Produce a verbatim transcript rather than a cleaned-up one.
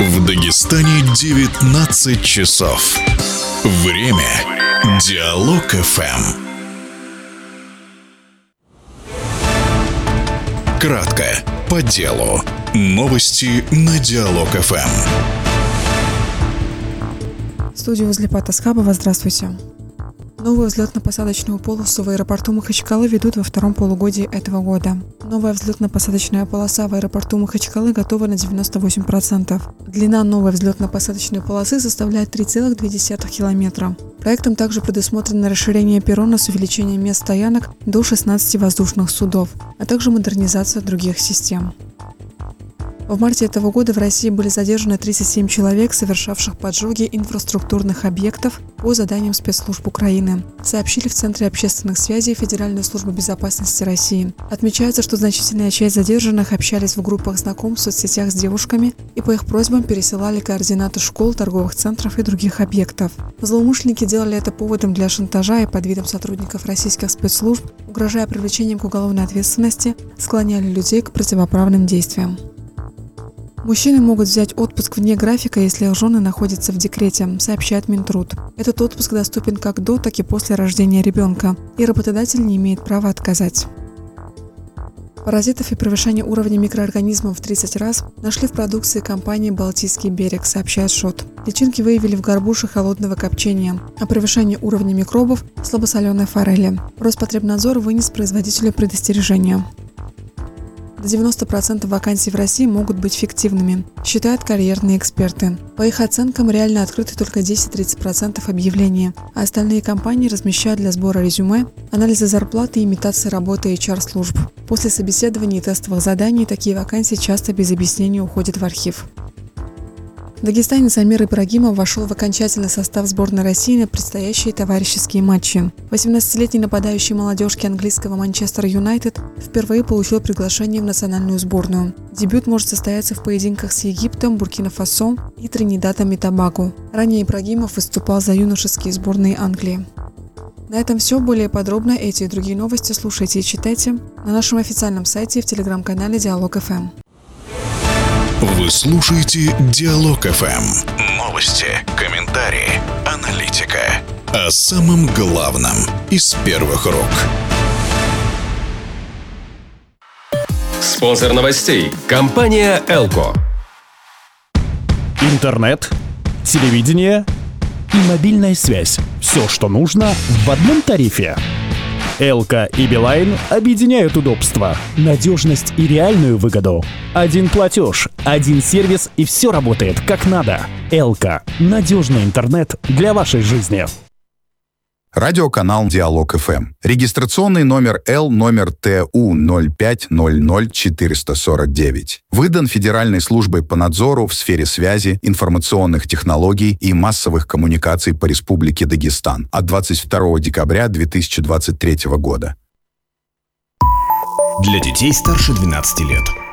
В Дагестане девятнадцать часов. Время Диалог эф эм. Кратко, по делу. Новости на Диалог эф эм. В студии возле Патасхабова. Здравствуйте. Новую взлетно-посадочную полосу в аэропорту Махачкалы ведут во втором полугодии этого года. Новая взлетно-посадочная полоса в аэропорту Махачкалы готова на девяносто восемь процентов. Длина новой взлетно-посадочной полосы составляет три целых две десятых километра. Проектом также предусмотрено расширение перрона с увеличением мест стоянок до шестнадцати воздушных судов, а также модернизация других систем. В марте этого года в России были задержаны тридцать семь человек, совершавших поджоги инфраструктурных объектов по заданиям спецслужб Украины, сообщили в Центре общественных связей Федеральной службы безопасности России. Отмечается, что значительная часть задержанных общались в группах знакомств в соцсетях с девушками и по их просьбам пересылали координаты школ, торговых центров и других объектов. Злоумышленники делали это поводом для шантажа и под видом сотрудников российских спецслужб, угрожая привлечением к уголовной ответственности, склоняли людей к противоправным действиям. Мужчины могут взять отпуск вне графика, если их жены находятся в декрете, сообщает Минтруд. Этот отпуск доступен как до, так и после рождения ребенка, и работодатель не имеет права отказать. Паразитов и превышение уровня микроорганизмов в тридцать раз нашли в продукции компании «Балтийский берег», сообщает ШОТ. Личинки выявили в горбуше холодного копчения, а превышение уровня микробов в слабосоленой форели. Роспотребнадзор вынес производителю предостережение. До девяноста процентов вакансий в России могут быть фиктивными, считают карьерные эксперты. По их оценкам, реально открыты только десять-тридцать процентов объявлений, а остальные компании размещают для сбора резюме, анализа зарплаты и имитации работы эйч ар-служб. После собеседований и тестовых заданий такие вакансии часто без объяснения уходят в архив. Дагестанец Амир Ибрагимов вошел в окончательный состав сборной России на предстоящие товарищеские матчи. восемнадцатилетний нападающий молодежки английского Манчестер Юнайтед впервые получил приглашение в национальную сборную. Дебют может состояться в поединках с Египтом, Буркина-Фасо и Тринидадом и Тобаго. Ранее Ибрагимов выступал за юношеские сборные Англии. На этом все. Более подробно эти и другие новости слушайте и читайте на нашем официальном сайте и в телеграм-канале Диалог эф эм. Вы слушаете Диалог эф эм. Новости, комментарии, аналитика. О самом главном из первых рук. Спонсор новостей – компания «Элко». Интернет, телевидение и мобильная связь. Все, что нужно в одном тарифе. Элко и Билайн объединяют удобство, надежность и реальную выгоду. Один платеж, один сервис и все работает как надо. Элко – надежный интернет для вашей жизни. Радиоканал Диалог эф эм. Регистрационный номер Л номер Т У ноль пять ноль ноль четыре сорок девять. Выдан Федеральной службой по надзору в сфере связи, информационных технологий и массовых коммуникаций по Республике Дагестан от двадцать второго декабря две тысячи двадцать третьего года. Для детей старше двенадцати лет.